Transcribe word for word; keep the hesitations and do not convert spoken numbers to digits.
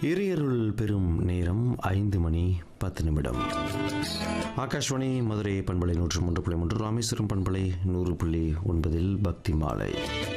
இறையருள் பெறும் நேரம் ஐந்து மணி பத்து நிமிடம். ஆகாஷ்வாணி மதுரை பண்பலை நூற்று மூன்று புள்ளி மூன்று, ராமேஸ்வரம் பண்பலை நூறு புள்ளி ஒன்பதில் பக்தி மாலை.